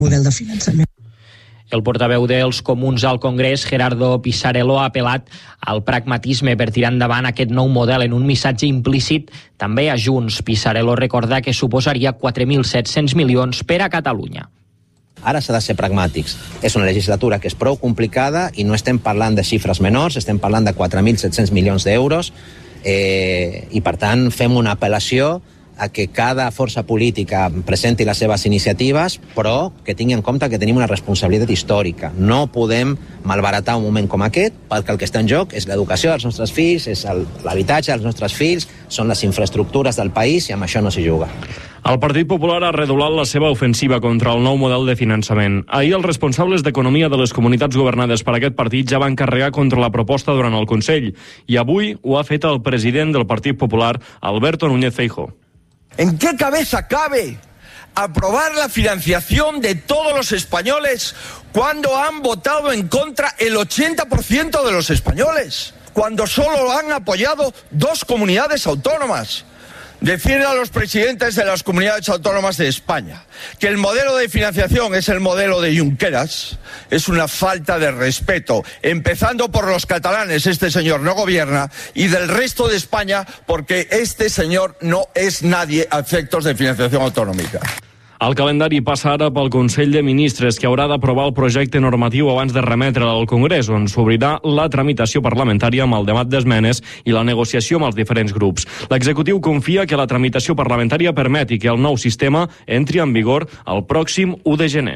model de finançament. El portaveu dels Comuns al Congrés, Gerardo Pisarello, ha apel·lat al pragmatisme per tirar endavant aquest nou model en un missatge implícit també a Junts. Pisarello recorda que suposaria 4.700 milions per a Catalunya. Ara s'ha de ser pragmàtics. És una legislatura que és prou complicada i no estem parlant de xifres menors, estem parlant de 4.700 milions d'euros i, per tant, fem una apel·lació a que cada força política presenti les seves iniciatives, però que tingui en compte que tenim una responsabilitat històrica. No podem malbaratar un moment com aquest, perquè el que està en joc és l'educació dels nostres fills, és l'habitatge dels nostres fills, són les infraestructures del país i amb això no s'hi juga. El Partit Popular ha redolat la seva ofensiva contra el nou model de finançament. Ahir els responsables d'Economia de les comunitats governades per aquest partit ja van carregar contra la proposta durant el Consell i avui ho ha fet el president del Partit Popular, Alberto Núñez Feijóo. ¿En qué cabeza cabe aprobar la financiación de todos los españoles cuando han votado en contra el 80% de los españoles? Cuando solo lo han apoyado 2 comunidades autónomas. Decirle a los presidentes de las comunidades autónomas de España que el modelo de financiación es el modelo de Junqueras es una falta de respeto, empezando por los catalanes, este señor no gobierna, y del resto de España, porque este señor no es nadie a efectos de financiación autonómica. El calendari passa ara pel Consell de Ministres, que haurà d'aprovar el projecte normatiu abans de remetre'l al Congrés, on s'obrirà la tramitació parlamentària amb el debat d'esmenes i la negociació amb els diferents grups. L'executiu confia que la tramitació parlamentària permeti que el nou sistema entri en vigor el pròxim 1 de gener.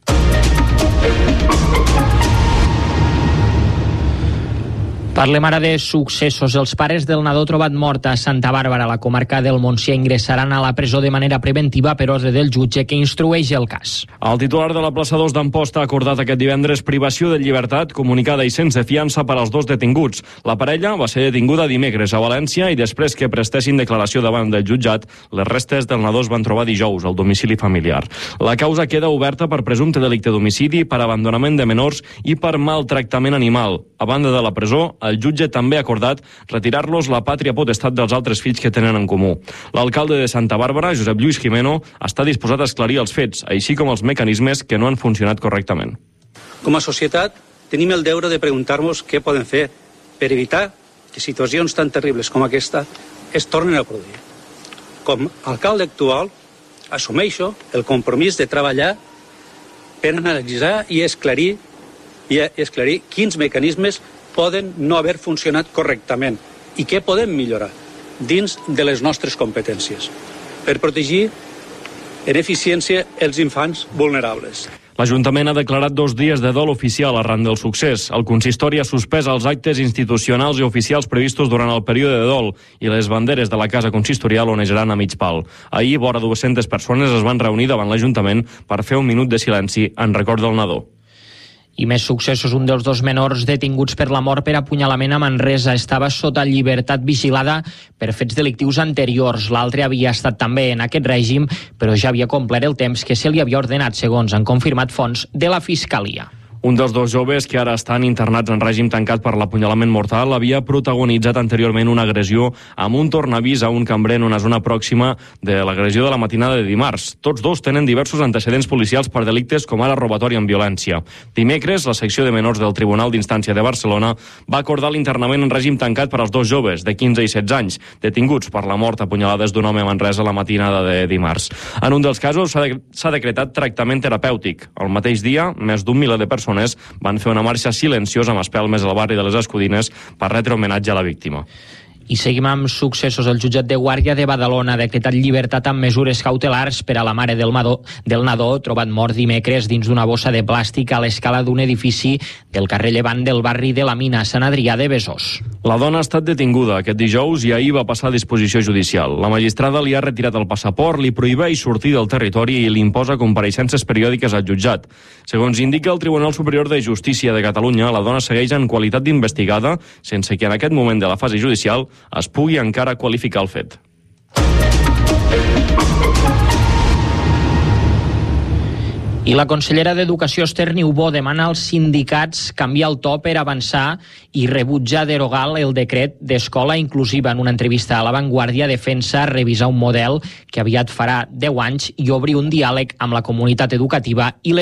Parlem ara de successos. Els pares del nadó trobat mort a Santa Bàrbara, a la comarca del Montsià, ingressaran a la presó de manera preventiva per ordre del jutge que instrueix el cas. El titular de la plaça 2 d'Amposta ha acordat aquest divendres privació de llibertat comunicada i sense fiança per als 2 detinguts. La parella va ser detinguda dimecres a València i després que prestessin declaració davant del jutjat, les restes del nadó es van trobar dijous al domicili familiar. La causa queda oberta per presumpte delicte d'homicidi, per abandonament de menors i per maltractament animal. A banda de la presó, el jutge també ha acordat retirar-los la pàtria potestat dels altres fills que tenen en comú. L'alcalde de Santa Bàrbara, Josep Lluís Jimeno, està disposat a esclarir els fets, així com els mecanismes que no han funcionat correctament. Com a societat, tenim el deure de preguntar-nos què podem fer per evitar que situacions tan terribles com aquesta es tornin a produir. Com a alcalde actual, assumeixo el compromís de treballar per analitzar i esclarir quins mecanismes poden no haver funcionat correctament i què podem millorar dins de les nostres competències per protegir en eficiència els infants vulnerables. L'Ajuntament ha declarat 2 dies de dol oficial arran del succés. El consistori ha suspès els actes institucionals i oficials previstos durant el període de dol i les banderes de la casa consistorial onejaran a mig pal. Ahir, vora 200 persones es van reunir davant l'Ajuntament per fer un minut de silenci en record del nadó. I més successos. Un dels 2 menors detinguts per la mort per apunyalament a Manresa estava sota llibertat vigilada per fets delictius anteriors. L'altre havia estat també en aquest règim, però ja havia complert el temps que se li havia ordenat, segons han confirmat fonts de la Fiscalia. Un dels 2 joves que ara estan internats en règim tancat per l'apunyalament mortal havia protagonitzat anteriorment una agressió amb un tornavís a un cambrer en una zona pròxima de l'agressió de la matinada de dimarts. Tots 2 tenen diversos antecedents policials per delictes com ara robatori amb violència. Dimecres, la secció de menors del Tribunal d'Instància de Barcelona va acordar l'internament en règim tancat per als 2 joves de 15 i 16 anys, detinguts per la mort a punyalades d'un home a Manresa la matinada de dimarts. En un dels casos s'ha decretat tractament terapèutic. El mateix dia, més d'un miler de persones van fer una marxa silenciosa amb espelmes al barri de les Escudines per retre homenatge a la víctima. I seguim amb successos. El jutjat de Guàrdia de Badalona ha decretat llibertat amb mesures cautelars per a la mare del nadó trobat mort dimecres dins d'una bossa de plàstic a l'escala d'un edifici del carrer Llevant del barri de la Mina, Sant Adrià de Besòs. La dona ha estat detinguda aquest dijous i ahir va passar a disposició judicial. La magistrada li ha retirat el passaport, li prohibeix sortir del territori i li imposa compareixences periòdiques al jutjat. Segons indica el Tribunal Superior de Justícia de Catalunya, la dona segueix en qualitat d'investigada sense que en aquest moment de la fase judicial es pugui encara qualificar el fet. I la consellera d'Educació, Esther Niubó, demana als sindicats canviar el to per avançar i rebutjar derogar el decret d'escola inclusiva. En una entrevista a La Vanguardia defensa revisar un model que aviat farà 10 anys i obrir un diàleg amb la comunitat educativa i